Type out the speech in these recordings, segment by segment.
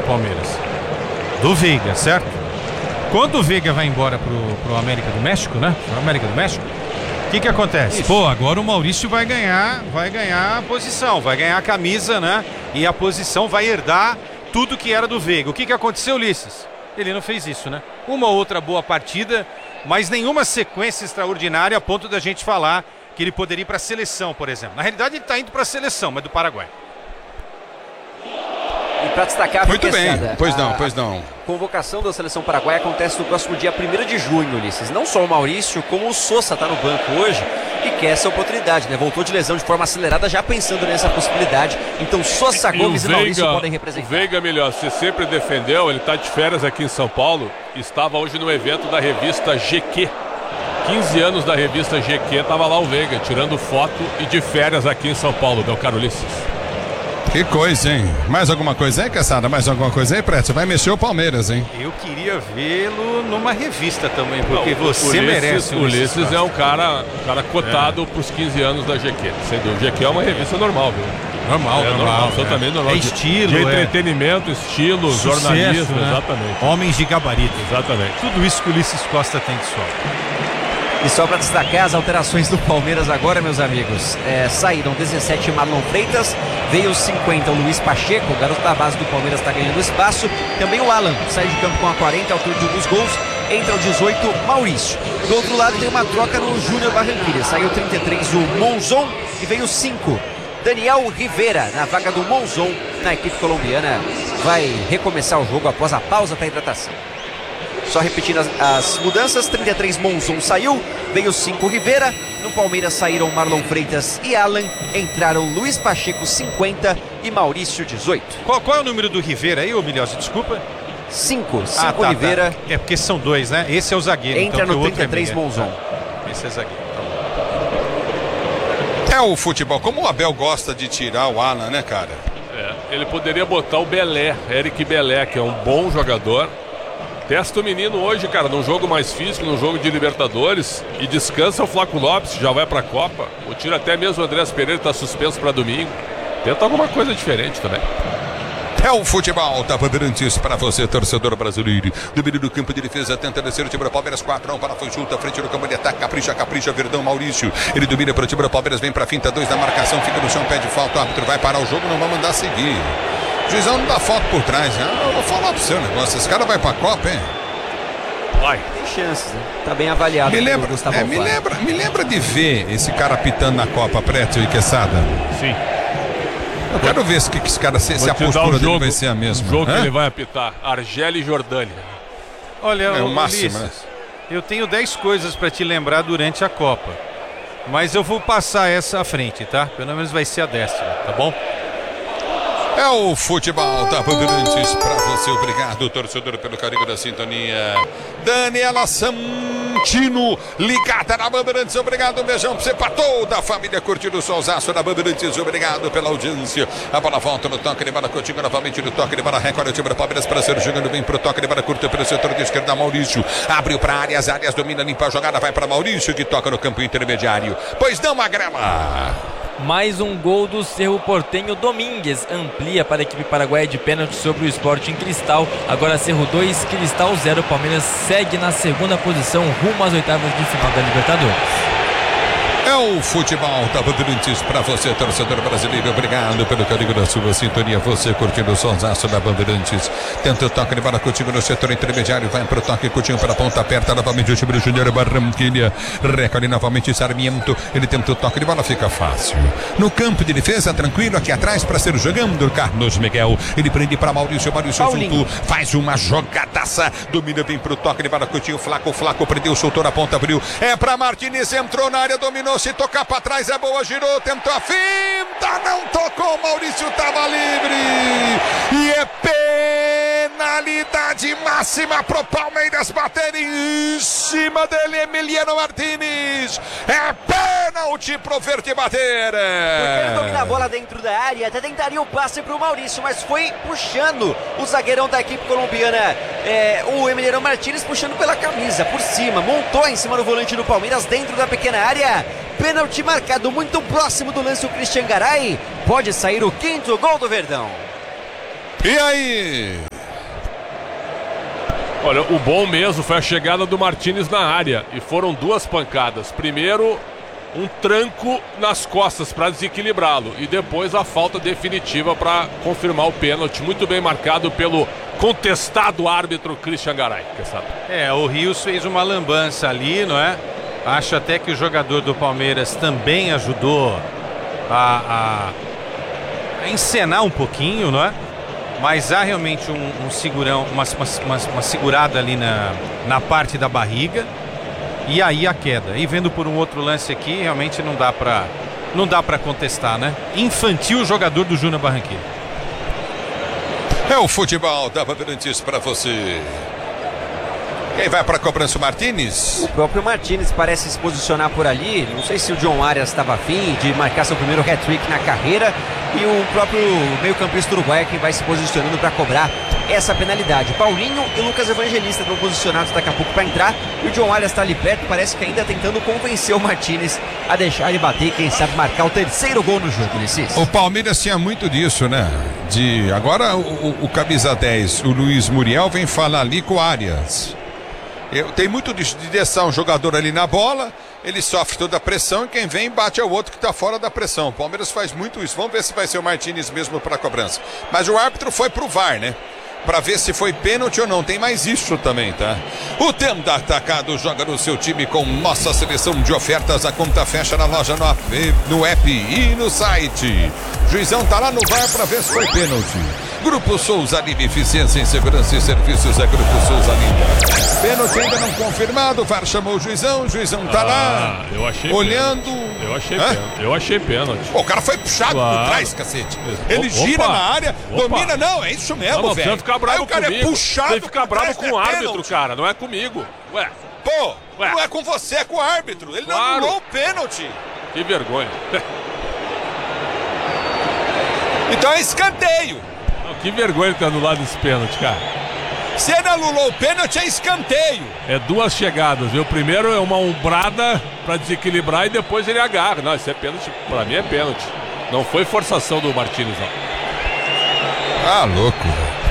Palmeiras? Do Veiga, certo? Quando o Veiga vai embora pro América do México, né? Pro América do México, o que acontece? Pô, agora o Maurício vai ganhar a posição, vai ganhar a camisa, né? E a posição vai herdar tudo que era do Veiga. O que aconteceu, Ulisses? Ele não fez isso, né? Uma outra boa partida, mas nenhuma sequência extraordinária a ponto da gente falar que ele poderia ir para a seleção, por exemplo. Na realidade, ele está indo para a seleção, mas do Paraguai. E para destacar, muito bem, pois não. A convocação da seleção paraguaia acontece no próximo dia 1º de junho, Ulisses. Não só o Maurício, como o Sosa está no banco hoje e quer essa oportunidade, né? Voltou de lesão de forma acelerada, já pensando nessa possibilidade. Então Sosa, Gomes e Maurício podem representar. O Veiga, melhor, você sempre defendeu, ele está de férias aqui em São Paulo, estava hoje no evento da revista GQ. 15 anos da revista GQ, estava lá o Veiga, tirando foto e de férias aqui em São Paulo, meu caro Ulisses. Que coisa, hein? Mais alguma coisa aí, Caçada? Mais alguma coisa aí, Preto? Você vai mexer o Palmeiras, hein? Eu queria vê-lo numa revista também, porque você merece. O Ulisses é um cara cotado para os 15 anos da GQ. O GQ é uma revista normal, viu? Normal. Absolutamente normal. É estilo, de entretenimento, estilo, sucesso, jornalismo, né? Exatamente. Homens de gabarito. Exatamente. Tudo isso que o Ulisses Costa tem de sobra. E só para destacar as alterações do Palmeiras agora, meus amigos. Saíram 17 Marlon Freitas, veio 50 o Luiz Pacheco, o garoto da base do Palmeiras está ganhando espaço. Também o Alan sai de campo com a 40, autor de um dos gols. Entra o 18, Maurício. Do outro lado tem uma troca no Júnior Barranquilla. Saiu 33 o Monzon e veio 5. Daniel Rivera na vaga do Monzon na equipe colombiana. Vai recomeçar o jogo após a pausa para hidratação. Só repetindo as mudanças, 33 Monzon saiu, veio 5 Rivera. No Palmeiras saíram Marlon Freitas e Alan. Entraram Luiz Pacheco, 50 e Maurício, 18. Qual é o número do Rivera aí, ô Milhose? Desculpa. 5 Tá. Rivera. É porque são dois, né? Esse é o zagueiro. Entra então, no 33 Monzon. Esse é zagueiro. É o futebol. Como o Abel gosta de tirar o Alan, né, cara? Ele poderia botar o Belé, Eric Belé, que é um bom jogador. Testa o menino hoje, cara, num jogo mais físico, num jogo de Libertadores, e descansa o Flaco Lopes, já vai pra Copa. Ou tira até mesmo o Andrés Pereira, tá suspenso pra domingo. Tenta alguma coisa diferente também. É o futebol da Bandeirantes para você, torcedor brasileiro. Domínio do campo de defesa, tenta descer o time do Palmeiras, 4-1 para foi junto, frente do campo de ataque, capricha, Verdão, Maurício. Ele domina para o time do Palmeiras, vem pra finta, 2 na marcação, fica no chão, pede falta, o árbitro vai parar o jogo, não vai mandar seguir. O juizão não dá foto por trás, né? Eu vou falar pro seu negócio, esse cara vai pra Copa, hein? Vai. Tem chances, né? Tá bem avaliado. Me lembra de ver esse cara pitando na Copa, Preto e Quesada. Sim. Eu quero ver se esse cara, se a postura dele vai ser a mesma. O jogo que ele vai apitar, Argélia e Jordânia. Olha, é o máximo, Ulisses, né? Eu tenho 10 coisas para te lembrar durante a Copa. Mas eu vou passar essa à frente, tá? Pelo menos vai ser a 10ª, tá bom? É o futebol da Bandeirantes para você. Obrigado, torcedor, pelo carinho da sintonia. Daniela Santino, ligada na Bandeirantes. Obrigado, um beijão pra você, pra toda a família curtindo o solzaço da Bandeirantes. Obrigado pela audiência. A bola volta no toque de bola, Coutinho novamente no toque de bola. Recolhe o time do Palmeiras para ser jogando bem pro toque de bola, curta pelo setor de esquerda. Maurício abriu para Arias domina, limpa a jogada, vai para Maurício que toca no campo intermediário. Pois não, Magrela. Mais um gol do Cerro Porteño. Domingues amplia para a equipe paraguaia de pênalti sobre o Sporting Cristal. Agora Cerro 2, Cristal 0. Palmeiras segue na 2ª posição rumo às oitavas de final da Libertadores. É o futebol da Bandeirantes para você, torcedor brasileiro. Obrigado pelo carinho da sua sintonia. Você curtindo o sonsaço da Bandeirantes. Tenta o toque de bola, Coutinho no setor intermediário. Vai para o toque, Coutinho para a ponta aperta. Novamente o time do Júnior Barranquilla. Recolhe novamente Sarmiento. Ele tenta o toque de bola, fica fácil. No campo de defesa, tranquilo. Aqui atrás para ser jogando Carlos Miguel. Ele prende para Maurício junto. Faz uma jogadaça. Domina bem para o toque de bola, Coutinho. Flaco prendeu, soltou na ponta, abriu. É para Martinez, entrou na área, dominou. Se tocar para trás é boa, girou, tentou a finta, não tocou, Maurício estava livre. E é penalidade máxima pro Palmeiras bater em cima dele, Emiliano Martinez. É pênalti pro Verde bater. Porque ele domina a bola dentro da área, até tentaria o passe pro Maurício, mas foi puxando o zagueirão da equipe colombiana, o Emiliano Martinez, puxando pela camisa, por cima, montou em cima do volante do Palmeiras dentro da pequena área. Pênalti marcado muito próximo do lance, o Christian Garay. Pode sair o 5º gol do Verdão. E aí? Olha, o bom mesmo foi a chegada do Martínez na área. E foram 2 pancadas. Primeiro, um tranco nas costas para desequilibrá-lo. E depois a falta definitiva para confirmar o pênalti. Muito bem marcado pelo contestado árbitro Christian Garay. O Rios fez uma lambança ali, não é? Acho até que o jogador do Palmeiras também ajudou a encenar um pouquinho, não é? Mas há realmente um segurão, uma segurada ali na parte da barriga. E aí a queda. E vendo por um outro lance aqui, realmente não dá pra contestar, né? Infantil jogador do Júnior Barranquilla. É o futebol da Bandeirantes para você. Quem vai para a cobrança, o Martínez? O próprio Martínez parece se posicionar por ali. Não sei se o John Arias estava afim de marcar seu primeiro hat-trick na carreira. E o próprio meio-campista uruguaio que vai se posicionando para cobrar essa penalidade. Paulinho e Lucas Evangelista estão posicionados daqui a pouco para entrar. E o John Arias está ali perto, parece que ainda tentando convencer o Martínez a deixar ele bater e quem sabe marcar o terceiro gol no jogo, Ulisses. O Palmeiras tinha muito disso, né? Agora o camisa 10, o Luiz Muriel, vem falar ali com o Arias. Tem muito disso, de deixar um jogador ali na bola, ele sofre toda a pressão e quem vem bate ao outro que está fora da pressão. O Palmeiras faz muito isso. Vamos ver se vai ser o Martínez mesmo para a cobrança. Mas o árbitro foi pro VAR, né? Para ver se foi pênalti ou não. Tem mais isso também, tá? O Tenda Atacado joga no seu time com nossa seleção de ofertas. A conta fecha na loja, no app e no site. Juizão tá lá no VAR para ver se foi pênalti. Grupo Souza Lima, eficiência em segurança e serviços é Grupo Souza Lima. Pênalti ainda não confirmado, o VAR chamou o juizão tá lá. Eu achei olhando. Pênalti. Eu achei pênalti. Pô, o cara foi puxado por trás, cacete. Ele gira na área, domina, não, é isso mesmo, velho. Você ficar bravo aí o cara comigo. é puxado. Você fica bravo com o árbitro, cara, não é comigo. Ué. Pô, não é com você, é com o árbitro. Ele não anulou o pênalti. Que vergonha. Então é escanteio. Que vergonha ter anulado esse pênalti, cara. Se ele anulou o pênalti, é escanteio. É 2 chegadas, viu? Primeiro é uma ombrada pra desequilibrar e depois ele agarra. Não, isso é pênalti. Pra mim é pênalti. Não foi forçação do Martínez, não. Ah, louco.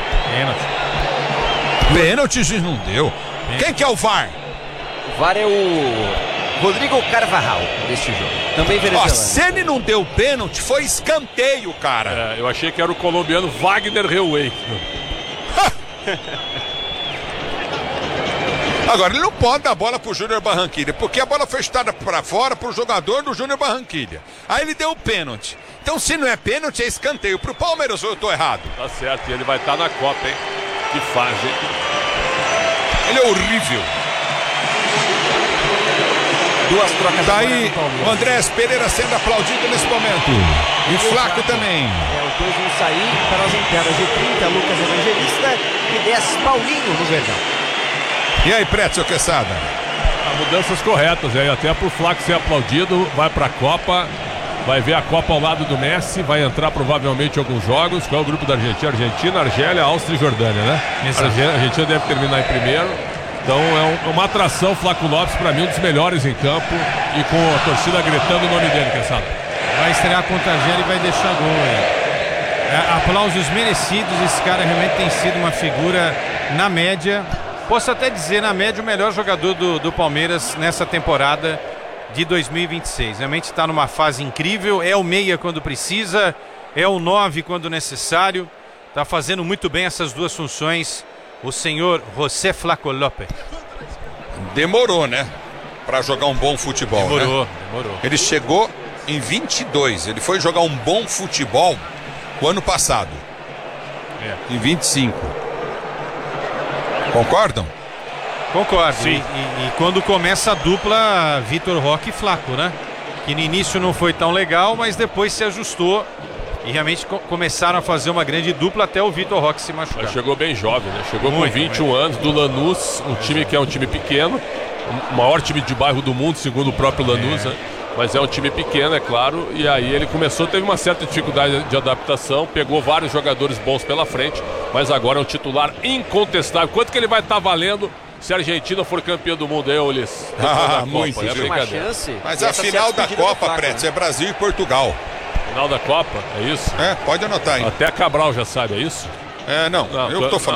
Pênalti, juiz não deu. Quem que é o VAR? O VAR é o Rodrigo Carvajal deste jogo. Também venezuelano. Se ele não deu pênalti, foi escanteio, cara. Eu achei que era o colombiano Wagner Reuey. Agora, ele não pode dar a bola pro Júnior Barranquilla, porque a bola foi chutada para fora pro jogador do Júnior Barranquilla. Aí ele deu o pênalti. Então, se não é pênalti, é escanteio. Pro Palmeiras, ou eu tô errado? Tá certo, e ele vai estar na Copa, hein? Que fase, hein? Ele é horrível. 2 trocas. Daí, o Andrés Pereira sendo aplaudido nesse momento. E Flaco também. Os dois vão sair para as entradas de 30, Lucas Evangelista, e 10, Paulinho no Verdão. E aí, Prédio Quesada? Mudanças corretas, aí até pro Flaco ser aplaudido, vai pra Copa, vai ver a Copa ao lado do Messi, vai entrar provavelmente em alguns jogos. Qual é o grupo da Argentina? Argentina, Argélia, Áustria e Jordânia, né? Exato. A Argentina deve terminar em primeiro. Então é uma atração, Flaco Lopes, para mim um dos melhores em campo e com a torcida gritando o nome dele, quem sabe? Vai estrear contra a Argélia e vai deixar gol aí. Aplausos merecidos, esse cara realmente tem sido uma figura na média, posso até dizer na média o melhor jogador do Palmeiras nessa temporada de 2026. Realmente está numa fase incrível, é o meia quando precisa, é o 9 quando necessário, está fazendo muito bem essas duas funções. O senhor José Flaco Lopes. Demorou, né? Pra jogar um bom futebol. Demorou. Ele chegou em 22. Ele foi jogar um bom futebol o ano passado. Em 25. Concordam? Concordo. Sim. E quando começa a dupla Vitor Roque e Flaco, né? Que no início não foi tão legal, mas depois se ajustou. E realmente começaram a fazer uma grande dupla até o Vitor Roque se machucar. Mas chegou bem jovem, né? Chegou muito, com 21 anos do Lanús, um time que é um time pequeno, o maior time de bairro do mundo, segundo o próprio Lanús, né? Mas é um time pequeno, é claro. E aí ele começou, teve uma certa dificuldade de adaptação, pegou vários jogadores bons pela frente, mas agora é um titular incontestável. Quanto que ele vai estar valendo se a Argentina for campeã do mundo, hein, Ulisses? Muito. É uma chance. Mas a final da Copa, Prédio, é Brasil e Portugal. Final da Copa, é isso? Pode anotar aí. Até a Cabral já sabe, é isso? Não, eu tô falando.